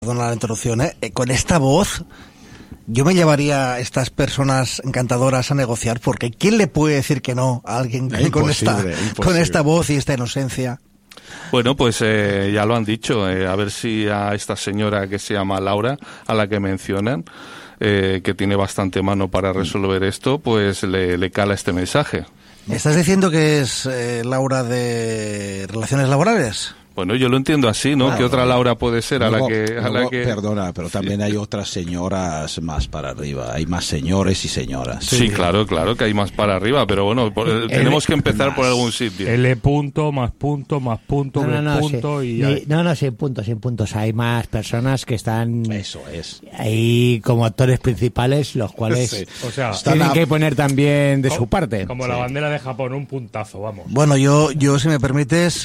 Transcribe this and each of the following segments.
Perdona la interrupción, con esta voz yo me llevaría a estas personas encantadoras a negociar, porque ¿quién le puede decir que no a alguien con esta voz y esta inocencia? Bueno, pues ya lo han dicho, a ver si a esta señora que se llama Laura, a la que mencionan, que tiene bastante mano para resolver esto, pues le cala este mensaje. ¿Me estás diciendo que es Laura de Relaciones Laborales? Bueno, yo lo entiendo así, ¿no? Claro, ¿Qué otra Laura puede ser luego, a la que... Perdona, pero también hay otras señoras más para arriba. Hay más señores y señoras. Sí, claro que hay más para arriba, pero bueno, tenemos que empezar por algún sitio. L punto, más punto, más punto, B punto y... sin puntos. Hay más personas que están... Eso es. Ahí como actores principales, los cuales Sí. O sea, tienen que poner también de su parte. como la bandera de Japón, un puntazo, vamos. Bueno, yo si me permites,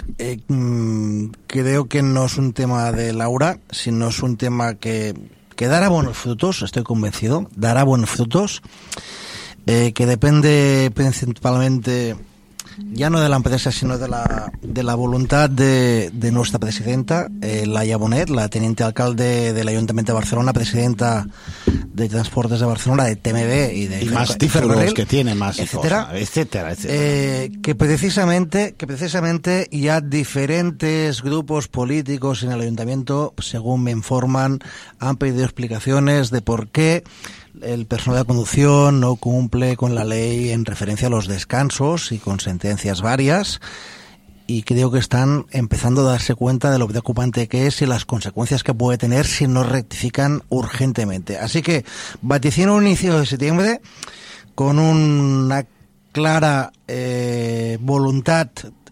creo que no es un tema de Laura, sino es un tema que dará buenos frutos, estoy convencido, dará buenos frutos, que depende principalmente ya no de la empresa, sino de la voluntad de nuestra presidenta, Laia Bonet, la teniente alcalde del Ayuntamiento de Barcelona, presidenta de Transportes de Barcelona, de TMB y de más títulos que tiene, más etcétera, etcétera. Que precisamente ya diferentes grupos políticos en el Ayuntamiento, según me informan, han pedido explicaciones de por qué el personal de conducción no cumple con la ley en referencia a los descansos y con sentencias varias, y creo que están empezando a darse cuenta de lo preocupante que es y las consecuencias que puede tener si no rectifican urgentemente. Así que vaticino un inicio de septiembre con una clara voluntad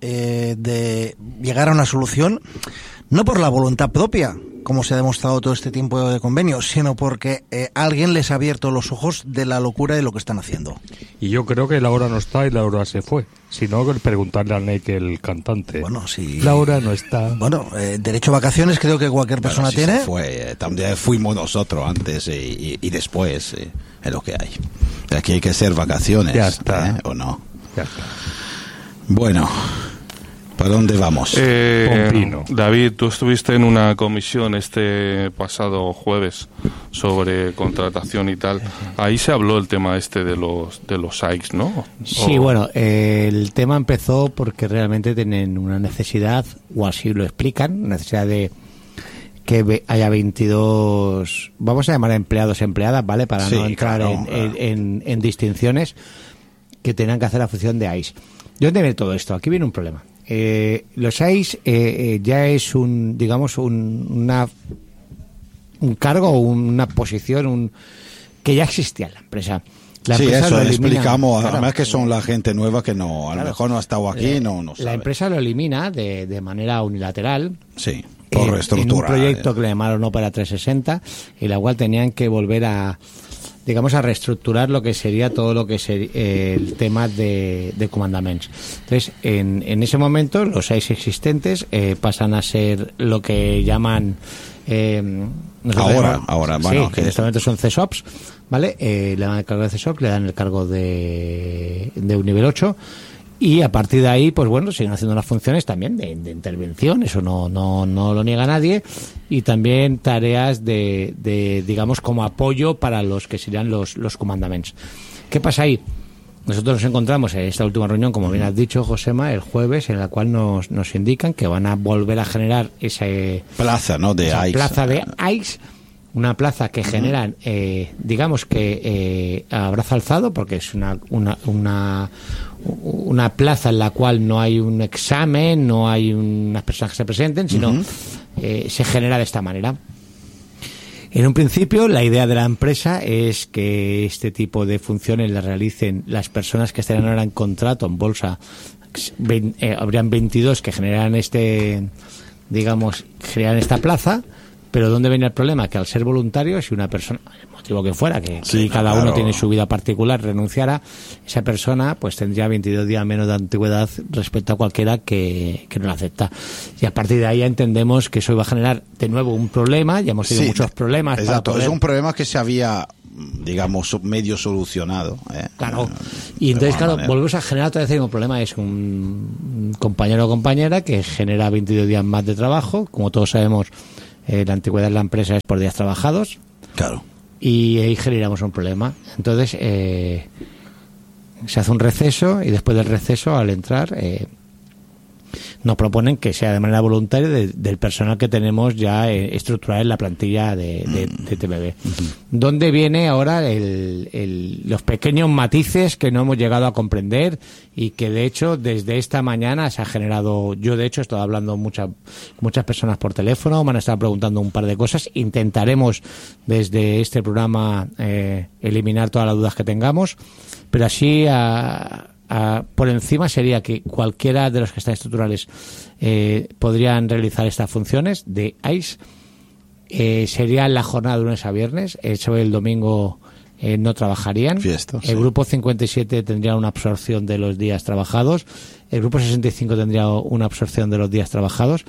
de llegar a una solución, no por la voluntad propia, como se ha demostrado todo este tiempo de convenio, sino porque alguien les ha abierto los ojos de la locura de lo que están haciendo. Y yo creo que Laura no está y Laura se fue. Si no, preguntarle a Nike, el cantante. Bueno, sí. Laura no está. Bueno, derecho a vacaciones creo que cualquier persona sí tiene. Se fue. También fuimos nosotros antes y después, es lo que hay. Aquí hay que hacer vacaciones. Ya está. ¿O no? Ya está. Bueno, ¿para dónde vamos? Pompino. David, tú estuviste en una comisión este pasado jueves sobre contratación y tal. Ahí se habló el tema de los AICs, ¿no? Sí, bueno, el tema empezó porque realmente tienen una necesidad, o así lo explican, necesidad de que haya 22, vamos a llamar empleados, empleadas, ¿vale? Para no entrar en distinciones, que tengan que hacer la función de AIS. ¿De dónde viene todo esto? Aquí viene un problema. Los AIS ya es un cargo, una posición que ya existía en la empresa. La empresa eso lo elimina, explicamos, claro, además que son la gente nueva que no, a lo mejor no ha estado aquí, no sabe. La empresa lo elimina de manera unilateral. Sí, por reestructura. En un proyecto que le llamaron Opera 360, y la cual tenían que volver a reestructurar lo que sería todo lo que es el tema de comandaments. Entonces, en ese momento, los 6 existentes pasan a ser lo que llaman... Ahora, bueno, que en este momento son CSOPs, ¿vale? Le dan el cargo de CSOP, le dan el cargo de un nivel 8, y a partir de ahí, pues bueno, siguen haciendo unas funciones también de intervención, eso no lo niega nadie, y también tareas de digamos, como apoyo para los que serían los comandaments. ¿Qué pasa ahí? Nosotros nos encontramos en esta última reunión, como bien has dicho, Josema, el jueves, en la cual nos indican que van a volver a generar esa plaza, ¿no? De AIS. Plaza de AIS, una plaza que generan, digamos que a brazo alzado, porque es una plaza en la cual no hay un examen, no hay unas personas que se presenten, sino se genera de esta manera. En un principio, la idea de la empresa es que este tipo de funciones las realicen las personas que estarán ahora en contrato en bolsa. Habrían 22 que generan generan esta plaza, pero ¿dónde viene el problema? Que al ser voluntarios, si una persona, el motivo que fuera, que cada uno tiene su vida particular, renunciara, esa persona pues tendría 22 días menos de antigüedad respecto a cualquiera que no la acepta. Y a partir de ahí ya entendemos que eso iba a generar de nuevo un problema, ya hemos tenido muchos problemas. Exacto, es un problema que se había, digamos, medio solucionado. Claro, y entonces, volvemos a generar otra vez el mismo problema. Es un compañero o compañera que genera 22 días más de trabajo, como todos sabemos. La antigüedad de la empresa es por días trabajados. Claro. Y ahí generamos un problema. Entonces, se hace un receso y después del receso, al entrar, nos proponen que sea de manera voluntaria del personal que tenemos ya estructurado en la plantilla de TMB. ¿Dónde viene ahora los pequeños matices que no hemos llegado a comprender y que de hecho desde esta mañana se ha generado? Yo de hecho he estado hablando muchas personas por teléfono, me han estado preguntando un par de cosas. Intentaremos desde este programa eliminar todas las dudas que tengamos, pero así por encima sería que cualquiera de los que están estructurales podrían realizar estas funciones de ICE. Sería la jornada de lunes a viernes. Sobre el domingo no trabajarían. Fiesta, el grupo 57 tendría una absorción de los días trabajados. El grupo 65 tendría una absorción de los días trabajados.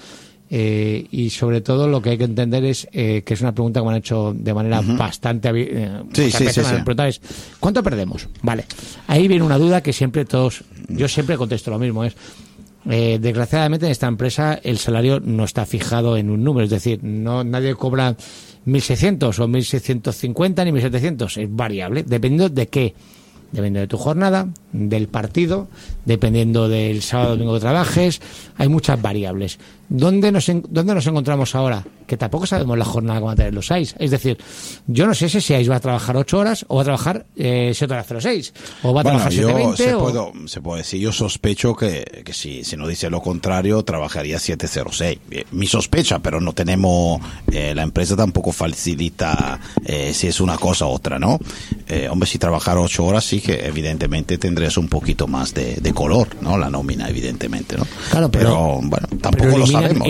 Y sobre todo lo que hay que entender es que es una pregunta que me han hecho de manera bastante sí. preguntar es ¿cuánto perdemos? Vale, ahí viene una duda que siempre yo siempre contesto lo mismo, es desgraciadamente en esta empresa el salario no está fijado en un número, es decir, nadie cobra 1.600 o 1.650 ni 1.700, es variable, dependiendo de qué. Dependiendo de tu jornada, del partido, dependiendo del sábado o domingo que trabajes, hay muchas variables. ¿Dónde nos encontramos ahora? Que tampoco sabemos la jornada que van a tener los ICE. Es decir, yo no sé si ICE va a trabajar 8 horas o va a trabajar 7 horas 06 o va a trabajar 7:20. Se puede decir, yo sospecho que si no dice lo contrario, trabajaría 7:06. Mi sospecha, pero no tenemos, la empresa tampoco facilita si es una cosa u otra, ¿no? Hombre, si trabajar 8 horas sí que evidentemente tendrías un poquito más de color, ¿no? La nómina, evidentemente, ¿no? Claro, pero bueno, tampoco lo sabemos.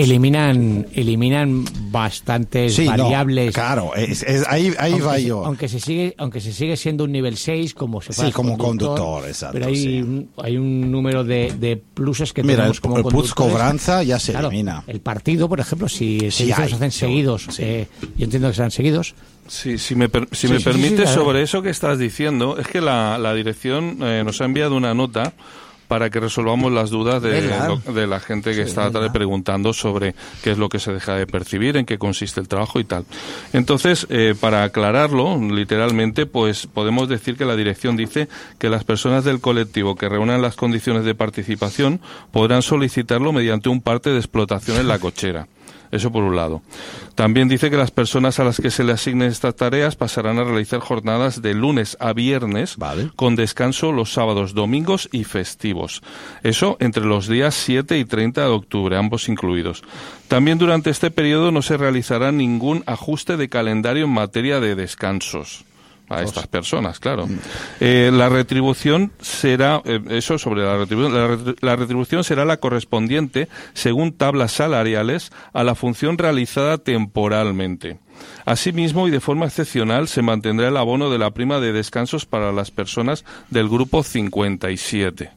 Eliminan bastantes variables. No, claro, ahí va yo. Aunque se sigue siendo un nivel 6 como se sí, como conductor, exacto. Pero hay un número de pluses que tenemos como conductores. El plus cobranza ya se elimina. El partido, por ejemplo, si los hacen seguidos, yo entiendo que serán seguidos. Sí, si me permites, sobre eso que estás diciendo, es que la dirección nos ha enviado una nota para que resolvamos las dudas de la gente que está preguntando sobre qué es lo que se deja de percibir, en qué consiste el trabajo y tal. Entonces, para aclararlo, literalmente, pues podemos decir que la dirección dice que las personas del colectivo que reúnan las condiciones de participación podrán solicitarlo mediante un parte de explotación en la cochera. Eso por un lado. También dice que las personas a las que se le asignen estas tareas pasarán a realizar jornadas de lunes a viernes, con descanso los sábados, domingos y festivos. Eso entre los días 7 y 30 de octubre, ambos incluidos. También durante este periodo no se realizará ningún ajuste de calendario en materia de descansos a estas personas, claro. La retribución será, eso sobre la retribución, la retribución será la correspondiente, según tablas salariales, a la función realizada temporalmente. Asimismo, y de forma excepcional, se mantendrá el abono de la prima de descansos para las personas del grupo 57.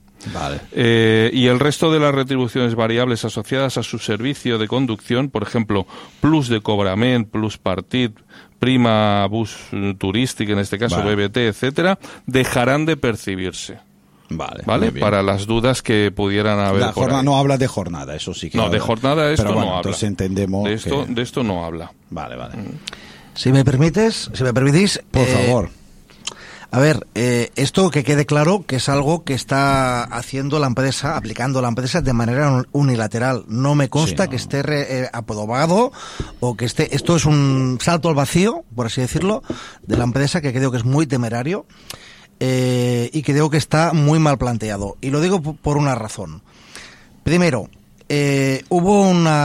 Vale. Y el resto de las retribuciones variables asociadas a su servicio de conducción, por ejemplo, plus de cobrament, plus partit, prima bus turística, en este caso BBT, etcétera, dejarán de percibirse. Vale. Para las dudas que pudieran haber. La jornada no habla de jornada, eso sí que. No, de jornada esto no habla. Entonces entendemos de esto no habla. Vale. Si me permitís, por favor. A ver, esto que quede claro que es algo que está haciendo la empresa, aplicando la empresa de manera unilateral. No me consta que esté aprobado o que esté... Esto es un salto al vacío, por así decirlo, de la empresa, que creo que es muy temerario y que creo que está muy mal planteado. Y lo digo por una razón. Primero, hubo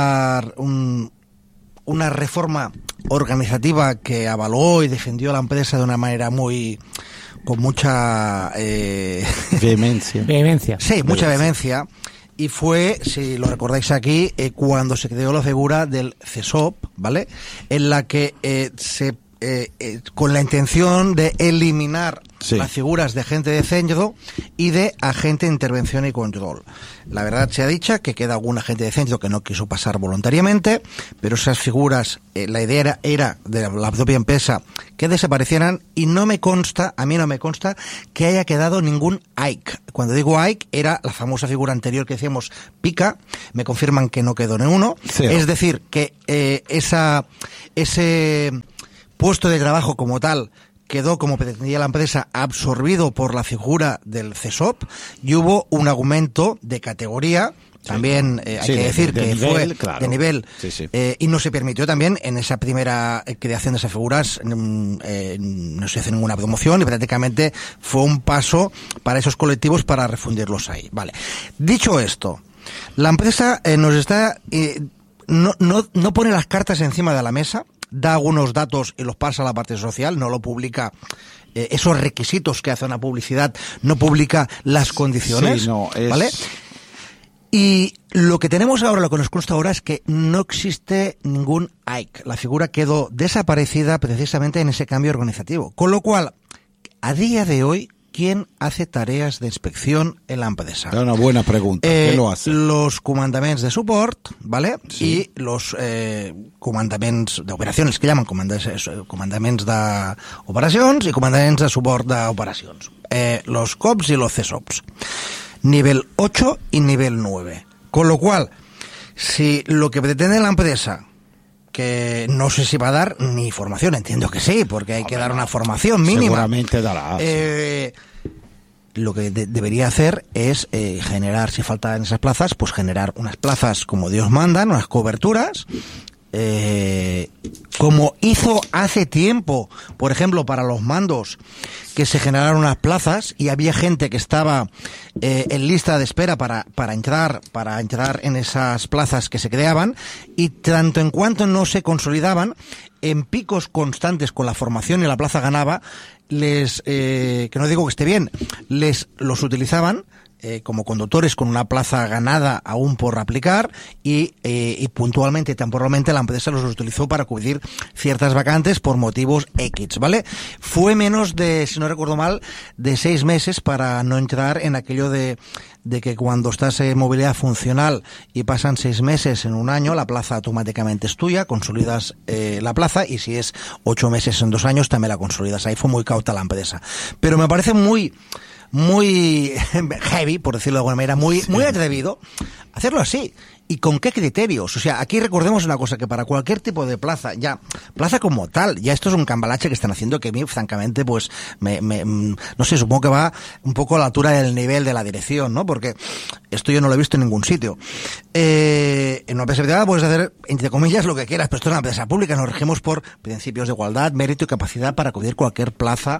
una reforma organizativa que avaló y defendió la empresa de una manera con mucha vehemencia. Sí, mucha vehemencia. Y fue, si lo recordáis aquí, cuando se creó la figura del CESOP, ¿vale? En la que con la intención de eliminar Sí. las figuras de agente de centro y de agente de intervención y control. La verdad sea dicha que queda algún agente de centro que no quiso pasar voluntariamente, pero esas figuras, la idea era de la propia empresa que desaparecieran, y a mí no me consta que haya quedado ningún AIC. Cuando digo AIC, era la famosa figura anterior que decíamos pica, me confirman que no quedó ninguno. Cero. Es decir, que ese puesto de trabajo como tal quedó, como pretendía la empresa, absorbido por la figura del CESOP, y hubo un aumento de categoría. También hay Sí, que decir de que nivel, fue claro. de nivel, Sí, sí. y no se permitió también en esa primera creación de esas figuras, no se hizo ninguna promoción, y prácticamente fue un paso para esos colectivos para refundirlos ahí. Vale. Dicho esto, la empresa nos está no pone las cartas encima de la mesa, da algunos datos y los pasa a la parte social, no lo publica. Esos requisitos que hace una publicidad, no publica las condiciones, Sí, no, ¿vale? Y lo que tenemos ahora, lo que nos consta ahora, es que no existe ningún AIC. La figura quedó desaparecida precisamente en ese cambio organizativo. Con lo cual, a día de hoy, ¿quién hace tareas de inspección en la empresa? Es una buena pregunta. ¿Quién lo hace? Los comandaments de support, ¿vale? Sí. Y los comandaments de operaciones, que llaman comandaments de operacions y comandaments de support de operacions. Los COPS y los CSOPs. Nivel 8 y nivel 9. Con lo cual, si lo que pretende la empresa, que no sé si va a dar ni formación, entiendo que sí, porque hay que dar una formación mínima. Seguramente dará. Lo que debería hacer es generar, si faltan esas plazas, pues generar unas plazas como Dios manda, unas coberturas, como hizo hace tiempo, por ejemplo, para los mandos, que se generaron unas plazas y había gente que estaba en lista de espera para entrar en esas plazas que se creaban, y tanto en cuanto no se consolidaban, en picos constantes con la formación y la plaza ganaba, que no digo que esté bien, los utilizaban como conductores con una plaza ganada aún por aplicar, y puntualmente, temporalmente, la empresa los utilizó para cubrir ciertas vacantes por motivos X, ¿vale? Fue menos de, si no recuerdo mal, de 6 meses, para no entrar en aquello de que cuando estás en movilidad funcional y pasan 6 meses en un año, la plaza automáticamente es tuya, consolidas la plaza, y si es 8 meses en 2 años, también la consolidas. Ahí fue muy cauta la empresa. Pero me parece muy heavy, por decirlo de alguna manera, muy atrevido hacerlo así. ¿Y con qué criterios? O sea, aquí recordemos una cosa, que para cualquier tipo de plaza, plaza como tal, ya esto es un cambalache que están haciendo, que a mí, francamente, pues, no sé, supongo que va un poco a la altura del nivel de la dirección, ¿no? Porque esto yo no lo he visto en ningún sitio. En una empresa privada puedes hacer, entre comillas, lo que quieras, pero esto es una empresa pública, nos regimos por principios de igualdad, mérito y capacidad para cubrir cualquier plaza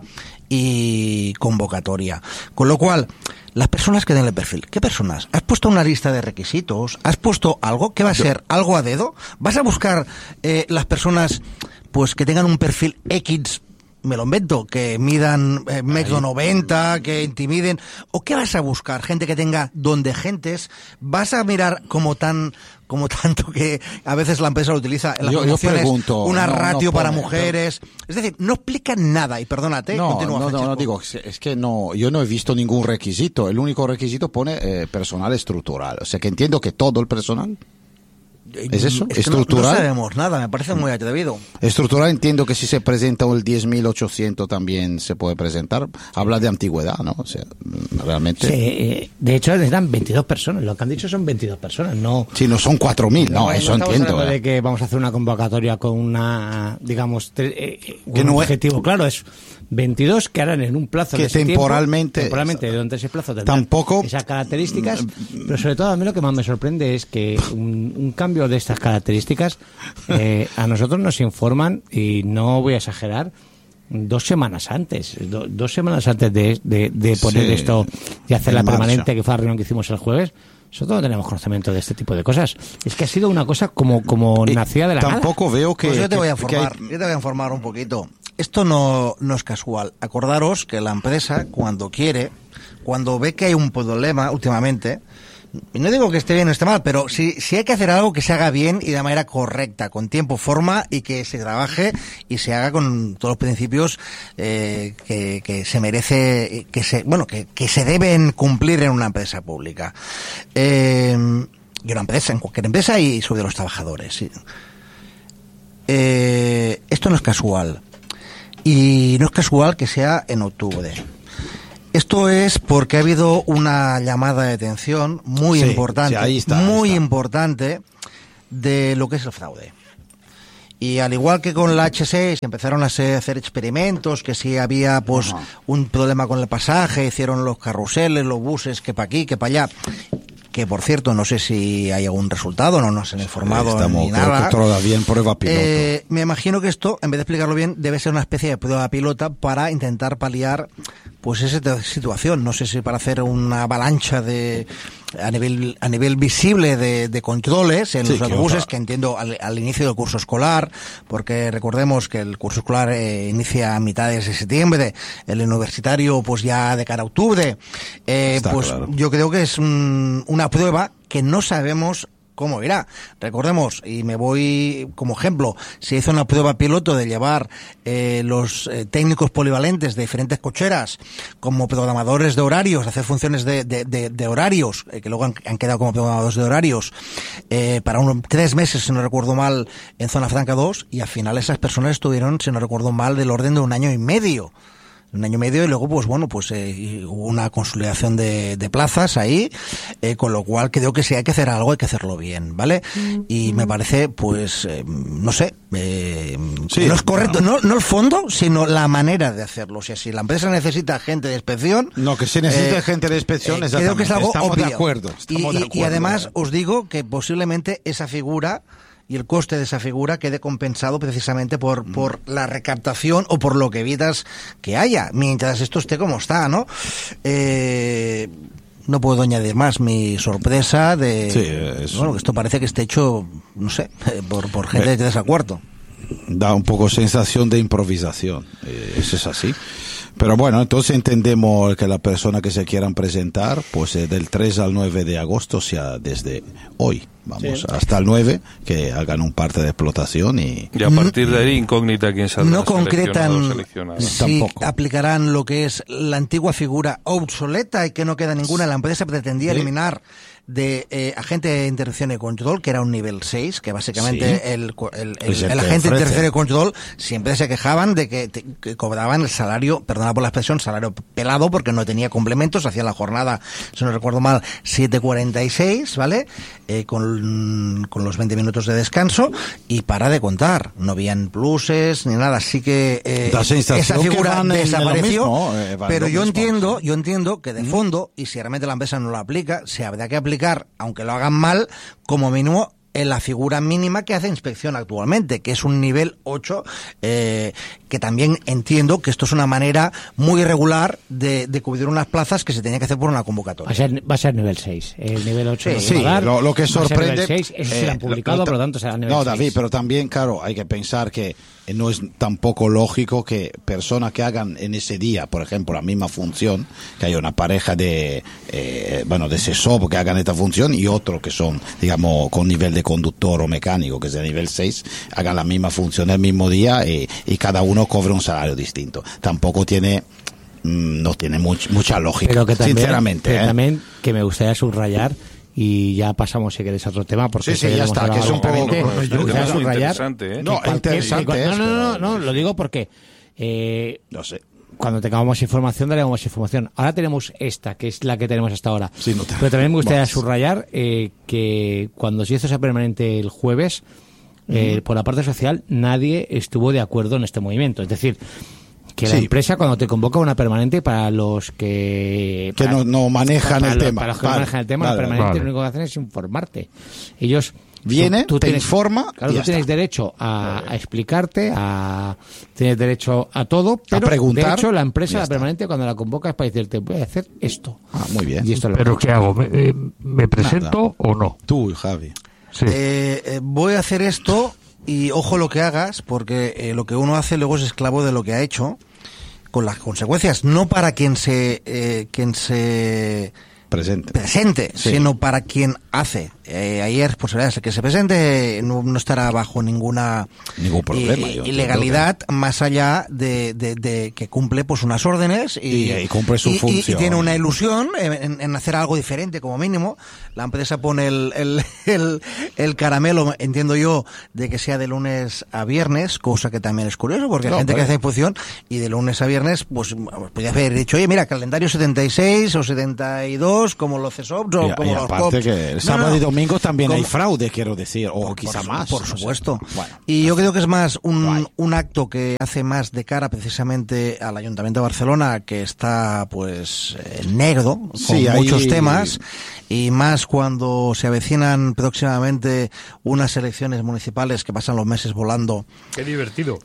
y convocatoria. Con lo cual, las personas que den el perfil. ¿Qué personas? ¿Has puesto una lista de requisitos? ¿Has puesto algo? ¿Qué va a ser? ¿Algo a dedo? ¿Vas a buscar las personas pues que tengan un perfil X, me lo invento, que midan 1,90 m, que intimiden? ¿O qué vas a buscar? ¿Gente que tenga don de gentes? ¿Vas a mirar como tanto que a veces la empresa lo utiliza en las promociones, una ratio para mujeres? Es decir, no explican nada, y perdónate, continúa. No, digo, es que no, yo no he visto ningún requisito. El único requisito pone personal estructural. O sea, que entiendo que todo el personal... ¿Es eso? Es que ¿Estructural? No sabemos nada, me parece muy atrevido. Estructural, entiendo que si se presenta el 10.800 también se puede presentar. Habla de antigüedad, ¿no? O sea, realmente... Sí, de hecho necesitan 22 personas, lo que han dicho son 22 personas, no... Sí, no son 4.000, no, eso estamos entiendo. De que vamos a hacer una convocatoria con una, digamos, un objetivo claro, es 22 que harán en un plazo que de ese temporalmente durante ese plazo tendrán tampoco esas características, pero sobre todo a mí lo que más me sorprende es que un cambio de estas características a nosotros nos informan, y no voy a exagerar, 2 semanas antes, 2 semanas antes de poner esto y hacer la permanente, que fue la reunión que hicimos el jueves. Nosotros no tenemos conocimiento de este tipo de cosas. Es que ha sido una cosa como nacida de la tampoco nada. Veo que... Pues yo te voy a informar un poquito. Esto no es casual. Acordaros que la empresa, cuando ve que hay un problema últimamente, Y no digo que esté bien o esté mal, pero si hay que hacer algo, que se haga bien y de manera correcta, con tiempo, forma, y que se trabaje y se haga con todos los principios que se merece, que se deben cumplir en una empresa pública. Y una empresa, en cualquier empresa, y sobre los trabajadores. ¿Sí? Esto no es casual. Y no es casual que sea en octubre. Esto es porque ha habido una llamada de atención muy importante, importante, de lo que es el fraude. Y al igual que con la H6 empezaron a hacer experimentos, que si había pues un problema con el pasaje, hicieron los carruseles, los buses, que para aquí, que para allá. Que por cierto, no sé si hay algún resultado, no nos han informado ni nada. Creo que todavía en prueba piloto. Me imagino que esto, en vez de explicarlo bien, debe ser una especie de prueba pilota para intentar paliar pues esa situación. No sé si para hacer una avalancha a nivel visible de controles en los autobuses, que entiendo al inicio del curso escolar, porque recordemos que el curso escolar inicia a mitades de septiembre, el universitario pues ya de cara a octubre. Pues claro. Yo creo que es una prueba que no sabemos cómo irá. Recordemos, y me voy como ejemplo, se hizo una prueba piloto de llevar los técnicos polivalentes de diferentes cocheras como programadores de horarios, hacer funciones de horarios, que luego han quedado como programadores de horarios, para 3 meses, si no recuerdo mal, en Zona Franca 2, y al final esas personas estuvieron, si no recuerdo mal, del orden de 1 año y medio. Y luego hubo una consolidación de plazas ahí, con lo cual creo que si hay que hacer algo hay que hacerlo bien, ¿vale? Y me parece no sé, no es correcto, no el fondo, sino la manera de hacerlo. O sea, si la empresa necesita gente de inspección, que se necesita gente de inspección, creo que es algo estamos obvio. De acuerdo. Y además os digo que posiblemente esa figura y el coste de esa figura quede compensado precisamente por la recaptación o por lo que evitas que haya, mientras esto esté como está, ¿no? No puedo añadir más mi sorpresa de que esto parece que esté hecho, no sé, por gente de desacuerdo. Da un poco sensación de improvisación, eso es así. Pero bueno, entonces entendemos que la persona que se quieran presentar, pues del 3 al 9 de agosto, o sea, desde hoy, hasta el 9, que hagan un parte de explotación y a partir de ahí incógnita quién saldrá. No concretan si tampoco aplicarán lo que es la antigua figura obsoleta y que no queda ninguna. La empresa pretendía eliminar de agente de intervención y control, que era un nivel 6, que básicamente el agente de intervención y control siempre se quejaban de que cobraban el salario, perdona por la expresión, salario pelado, porque no tenía complementos, hacían la jornada, si no recuerdo mal, 7:46, ¿vale? Con los 20 minutos de descanso, y para de contar, no habían pluses ni nada, así que esa figura desapareció, pero yo entiendo que de fondo, y si realmente la empresa no lo aplica, se habrá que aplicar, aunque lo hagan mal, como mínimo en la figura mínima que hace inspección actualmente, que es un nivel 8, que también entiendo que esto es una manera muy irregular de cubrir unas plazas que se tenía que hacer por una convocatoria. Va a ser nivel 6. El nivel 8 lo que sorprende... Nivel 6, eso se han publicado, por lo tanto será nivel 6. No, David, pero también, claro, hay que pensar que no es tampoco lógico que personas que hagan en ese día, por ejemplo, la misma función, que haya una pareja de SESOP que hagan esta función y otro que son, digamos, con nivel de conductor o mecánico, que es de nivel 6, hagan la misma función el mismo día y cada uno cobre un salario distinto. Tampoco no tiene mucha lógica, pero que también, sinceramente. Pero también que me gustaría subrayar, y ya pasamos si queréis a otro tema, porque ya está, que es un poco interesante, No, lo digo porque no sé, cuando tengamos más información daremos más información. Ahora tenemos esta, que es la que tenemos hasta ahora, pero también me gustaría subrayar que cuando se hizo esa permanente el jueves, por la parte social nadie estuvo de acuerdo en este movimiento, es decir, que la empresa, cuando te convoca una permanente, para los que no manejan el tema, para los que no manejan el tema, la permanente lo único que hacen es informarte. Ellos tú te informa, claro, tú tienes derecho a explicarte, tienes derecho a todo, pero a preguntar, de hecho la empresa, la permanente, cuando la convoca es para decirte, voy a hacer esto. Muy bien. Y esto pero ¿qué hago? ¿Me presento o no? Tú, Javi. Sí. Voy a hacer esto. Y ojo lo que hagas, porque lo que uno hace luego es esclavo de lo que ha hecho, con las consecuencias, no para quien se presente, sí, sino para quien hace. Hay responsabilidades. El que se presente no estará bajo ningún problema, ilegalidad, más allá de que cumple pues unas órdenes y cumple su función. Y tiene una ilusión en hacer algo diferente, como mínimo. La empresa pone el caramelo, entiendo yo, de que sea de lunes a viernes, cosa que también es curioso, porque hay gente que hace exposición y de lunes a viernes, pues podría haber dicho, oye, mira, calendario 76 o 72, como los CESOPs o como los COPs. Que el sábado y domingo también hay fraude, quiero decir, o quizá más. Por supuesto. Bueno, y yo creo que es más un acto que hace más de cara precisamente al Ayuntamiento de Barcelona, que está pues negro, con muchos temas, y más cuando se avecinan próximamente unas elecciones municipales que pasan los meses volando. ¡Qué divertido!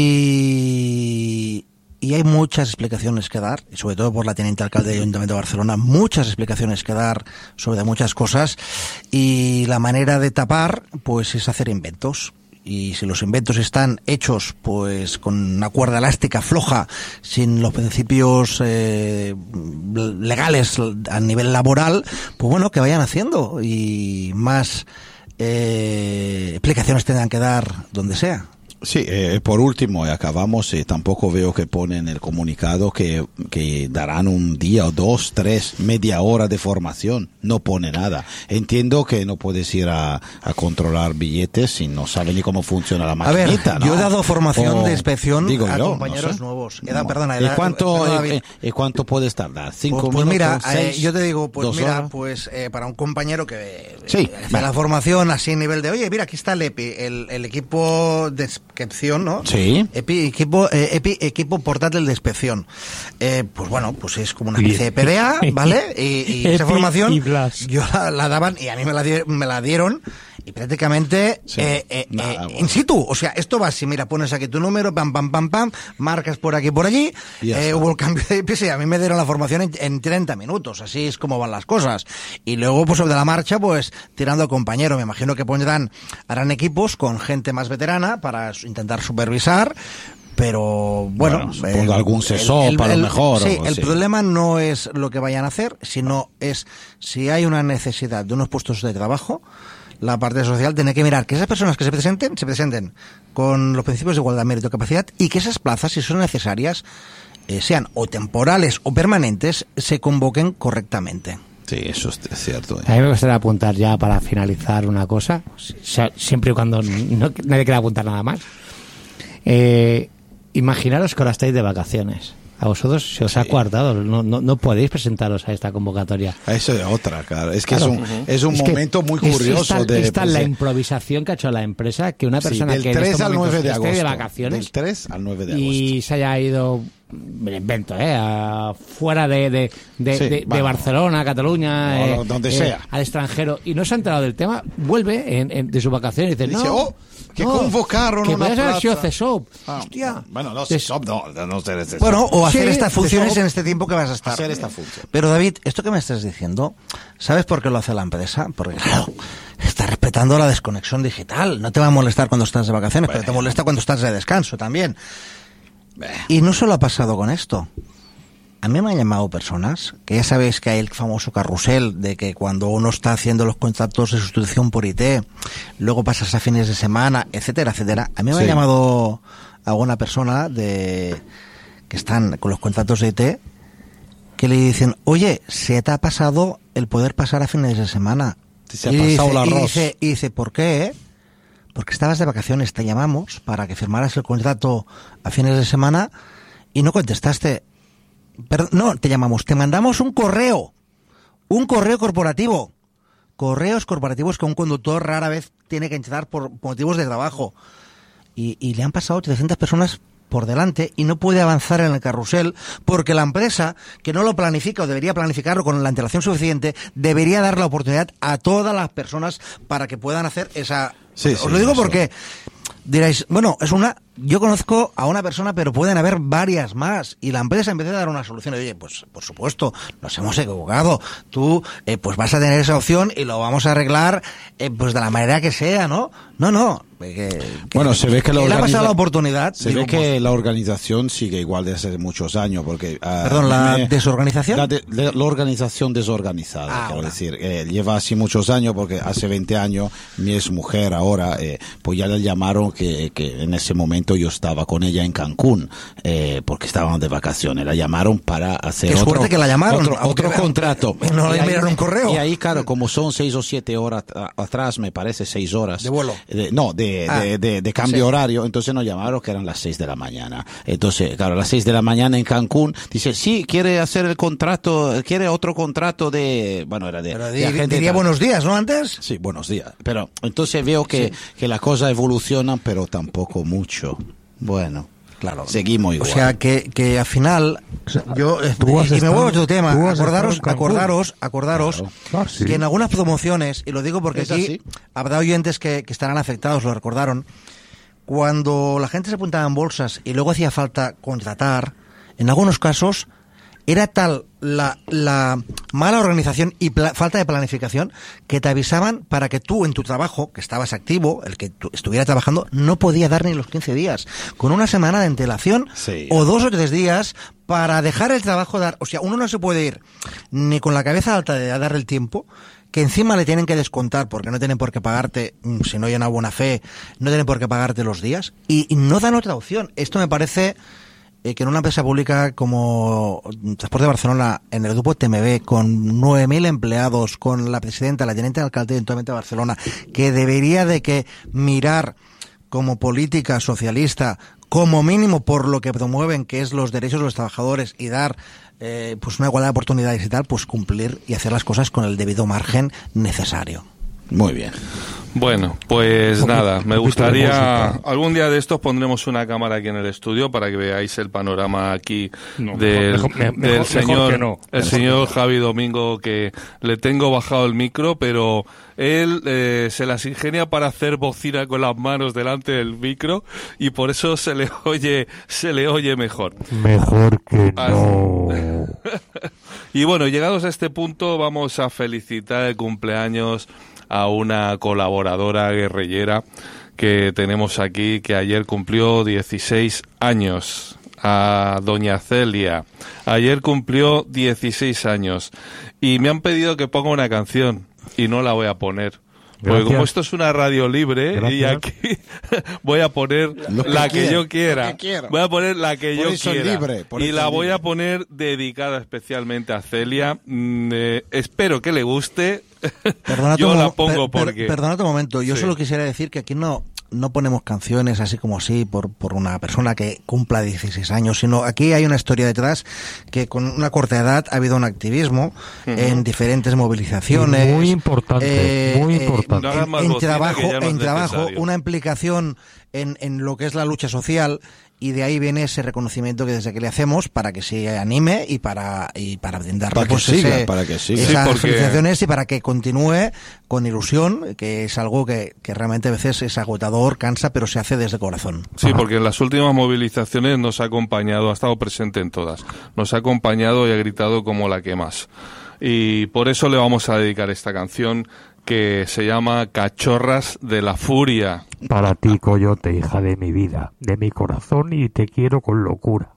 Y hay muchas explicaciones que dar, y sobre todo por la teniente alcalde del Ayuntamiento de Barcelona, muchas explicaciones que dar sobre muchas cosas, y la manera de tapar pues es hacer inventos. Y si los inventos están hechos pues con una cuerda elástica floja, sin los principios legales a nivel laboral, pues bueno, que vayan haciendo, y más explicaciones tendrán que dar donde sea. Sí, por último, acabamos, tampoco veo que ponen el comunicado que darán un día o 2, 3, media hora de formación. No pone nada. Entiendo que no puedes ir a controlar billetes si no sabes ni cómo funciona la maquinita. A ver, yo he dado formación de inspección a no compañeros sé. nuevos. ¿Y cuánto puedes tardar? ¿5 pues minutos? Mira, 6, yo te digo, pues 2 mira, horas? pues para un compañero que Sí, hace la formación así a nivel de, oye, mira, aquí está el EPI, el equipo de inspección, ¿no? Sí. Equipo portátil de inspección. Pues bueno, pues es como una especie de PDA, ¿vale? Y esa formación yo la daban, y a mí me la dieron, y prácticamente in situ. O sea, esto va así, mira, pones aquí tu número, pam, marcas por aquí, por allí, hubo el cambio de IPS, y a mí me dieron la formación en 30 minutos, así es como van las cosas. Y luego, pues sobre la marcha, pues tirando al compañero, me imagino que harán equipos con gente más veterana para intentar supervisar. Pero bueno, supongo algún CESOP a lo mejor. Sí, el problema no es lo que vayan a hacer, sino es si hay una necesidad de unos puestos de trabajo. La parte social tiene que mirar que esas personas que se presenten con los principios de igualdad, mérito y capacidad, y que esas plazas, si son necesarias, sean o temporales o permanentes, se convoquen correctamente. Sí, eso es cierto. A mí me gustaría apuntar ya para finalizar una cosa, siempre y cuando nadie quiera apuntar nada más. Imaginaros que ahora estáis de vacaciones. A vosotros se os ha coartado, no podéis presentaros a esta convocatoria. Eso es otra, claro. Es que es un momento muy curioso. Esta es la improvisación que ha hecho la empresa, que una persona del que 3 en estos al 9 de esté agosto, de vacaciones del 3 al 9 de agosto. Y se haya ido, me lo invento, fuera de Barcelona, Cataluña, donde sea, al extranjero, y no se ha enterado del tema, vuelve de sus vacaciones y dice, que convocaron que una puedes haber sido plaza. CESOP. Hostia. Bueno, no, CESOP no ser CESOP. Bueno, o hacer estas funciones CESOP. en este tiempo que vas a estar. Hacer esta función. Pero David, esto que me estás diciendo, ¿sabes por qué lo hace la empresa? Porque claro, está respetando la desconexión digital. No te va a molestar cuando estás de vacaciones, pero te molesta cuando estás de descanso también. Y no solo ha pasado con esto. A mí me han llamado personas, que ya sabéis que hay el famoso carrusel de que cuando uno está haciendo los contratos de sustitución por IT, luego pasas a fines de semana, etcétera, etcétera. A mí me ha llamado alguna persona que están con los contratos de IT, que le dicen, oye, se te ha pasado el poder pasar a fines de semana. Se ha pasado el arroz. Y dice, ¿por qué? Porque estabas de vacaciones, te llamamos para que firmaras el contrato a fines de semana y no contestaste. Pero no, te llamamos, te mandamos un correo corporativo. Correos corporativos que un conductor rara vez tiene que entrar por motivos de trabajo. Y le han pasado 300 personas por delante y no puede avanzar en el carrusel porque la empresa, que no lo planifica o debería planificarlo con la antelación suficiente, debería dar la oportunidad a todas las personas para que puedan hacer esa... Os lo digo porque diréis, bueno, es una yo conozco a una persona, pero pueden haber varias más. Y la empresa en vez de dar una solución, oye, pues por supuesto, nos hemos equivocado. Tú, pues vas a tener esa opción y lo vamos a arreglar, pues de la manera que sea, ¿no? No. Bueno, se ve que le ha pasado la oportunidad. Se ve que la organización sigue igual de hace muchos años, porque... Perdón, ¿la desorganización? La organización desorganizada, quiero decir. Lleva así muchos años, porque hace 20 años mi exmujer ahora, pues ya le llamaron que en ese momento yo estaba con ella en Cancún, porque estábamos de vacaciones. La llamaron para hacer Qué suerte que la llamaron. otro contrato. No le enviaron un correo. Y ahí, claro, como son 6 o 7 horas atrás, me parece 6 horas. ¿De vuelo? De cambio horario, entonces nos llamaron que eran las 6 de la mañana. Entonces, claro, a las 6 de la mañana en Cancún, dice, sí, quiere hacer el contrato, quiere otro contrato de, bueno, era de... Pero diría buenos días, ¿no, antes? Sí, buenos días. Pero entonces veo que las cosas evolucionan, pero tampoco mucho. Bueno. Claro. Seguimos igual. O sea, que al final, yo, y me vuelvo a otro tema, acordaros Claro. que en algunas promociones, y lo digo porque ¿Es aquí así? habrá oyentes que estarán afectados, lo recordaron, cuando la gente se apuntaba en bolsas y luego hacía falta contratar, en algunos casos era tal la mala organización y falta de planificación que te avisaban para que tú en tu trabajo, que estabas activo, el que tú estuviera trabajando, no podía dar ni los 15 días. Con una semana de antelación o 2 o 3 días para dejar el trabajo, o sea, uno no se puede ir ni con la cabeza alta de dar el tiempo, que encima le tienen que descontar porque no tienen por qué pagarte, si no hay una buena fe, no tienen por qué pagarte los días y no dan otra opción. Esto me parece... que en una empresa pública como Transporte de Barcelona, en el grupo TMB, con 9.000 empleados, con la presidenta, la teniente de alcalde de Ayuntamiento de Barcelona, que debería de que mirar como política socialista, como mínimo por lo que promueven, que es los derechos de los trabajadores, y dar pues una igualdad de oportunidades y tal, pues cumplir y hacer las cosas con el debido margen necesario. Muy bien. Bueno, pues nada, me gustaría, algún día de estos pondremos una cámara aquí en el estudio para que veáis el panorama aquí del señor, el señor Javi Domingo, que le tengo bajado el micro, pero él se las ingenia para hacer bocina con las manos delante del micro y por eso se le oye mejor. Mejor que no. Y bueno, llegados a este punto, vamos a felicitar el cumpleaños a una colaboradora guerrillera que tenemos aquí, que ayer cumplió 16 años, a doña Celia. Ayer cumplió 16 años y me han pedido que ponga una canción y no la voy a poner. Porque como esto es una radio libre, y aquí voy a poner la que yo quiera. Voy a poner la que yo quiera. Y la voy a poner dedicada especialmente a Celia. Espero que le guste. Yo la pongo porque... Perdona un momento. Yo solo quisiera decir que aquí no ponemos canciones así como así por una persona que cumpla 16 años, sino aquí hay una historia detrás que con una corta edad ha habido un activismo en diferentes movilizaciones. Muy importante, muy importante. En trabajo, una implicación en lo que es la lucha social, y de ahí viene ese reconocimiento que desde que le hacemos para que se anime y para brindarle esas felicitaciones y para que continúe con ilusión, que es algo que realmente a veces es agotador, cansa, pero se hace desde corazón. Sí, porque en las últimas movilizaciones nos ha acompañado, ha estado presente en todas, nos ha acompañado y ha gritado como la que más. Y por eso le vamos a dedicar esta canción que se llama Cachorras de la Furia. Para ti, Coyote, hija de mi vida, de mi corazón, y te quiero con locura.